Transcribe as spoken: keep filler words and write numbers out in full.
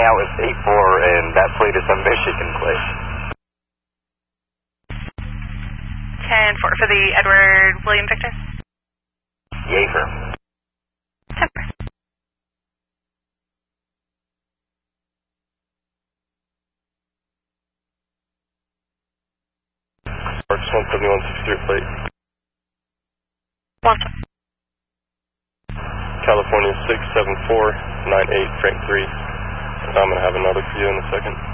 out with eight four, and that plate is a Michigan plate. ten four for the Edward William Victor. Yay, sir. ten four. Sparks one seventy-one sixty-three plate. one. California six seven four nine eight Frank three. I'm going to have another for you in a second.